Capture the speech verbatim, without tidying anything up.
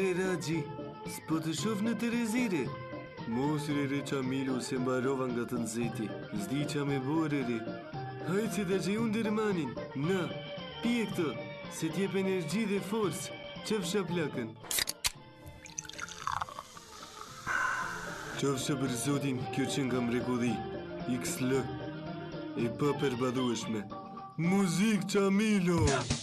E Raxhi, s'po të shoh në Terezire. Mos re Qamilu se mbarova nga të nxehti. S'di qa me bore re. Hajtë se da që unë dërmanin. Na, pije këtë, se t'jep energji dhe forcë. Qëfsha plakën. Qëfsha për zotin, kjo që nga mrekulli. X L. E pa përbadueshme. Muzik Qamilu!